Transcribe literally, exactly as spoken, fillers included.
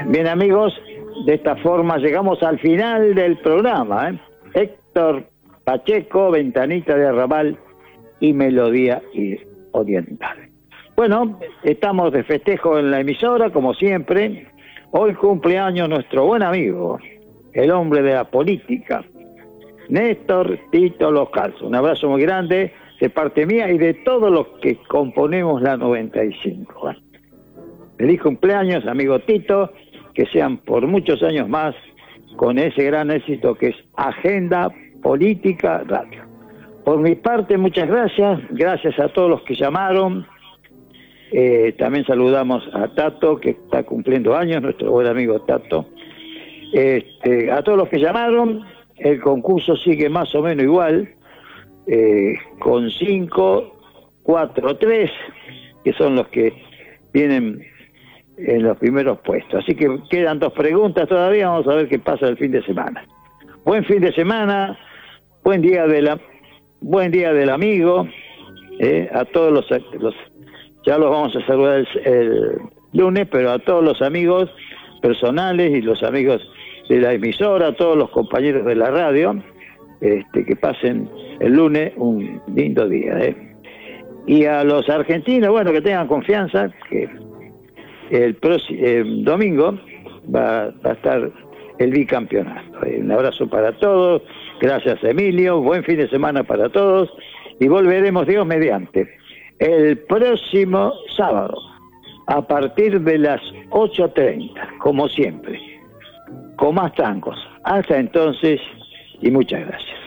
Bien, amigos, de esta forma llegamos al final del programa, ¿eh? Héctor Pacheco, Ventanita de Arrabal y Melodía Oriental. Bueno, estamos de festejo en la emisora, como siempre. Hoy cumpleaños nuestro buen amigo, el hombre de la política, Néstor Tito Loscalzo. Un abrazo muy grande de parte mía y de todos los que componemos la noventa y cinco. Feliz cumpleaños, amigo Tito, que sean por muchos años más con ese gran éxito que es Agenda Política Radio. Por mi parte, muchas gracias, gracias a todos los que llamaron. Eh, también saludamos a Tato, que está cumpliendo años, nuestro buen amigo Tato. Este, a todos los que llamaron, el concurso sigue más o menos igual, eh, con cinco, cuatro, tres, que son los que vienen en los primeros puestos. Así que quedan dos preguntas todavía, vamos a ver qué pasa el fin de semana. Buen fin de semana, buen día de la, buen día del amigo, eh, a todos los, los, ya los vamos a saludar el, el lunes, pero a todos los amigos personales y los amigos de la emisora, a todos los compañeros de la radio, este, que pasen el lunes un lindo día, eh. Y a los argentinos, bueno, que tengan confianza, que el próximo eh, domingo va, va a estar el bicampeonato. Un abrazo para todos, gracias Emilio, buen fin de semana para todos y volveremos, Dios mediante, el próximo sábado a partir de las ocho treinta, como siempre, con más tangos. Hasta entonces y muchas gracias.